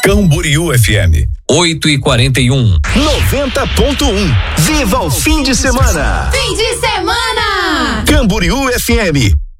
Camboriú FM 8h41. 90.1. Viva o fim de semana! Fim de semana! Camboriú FM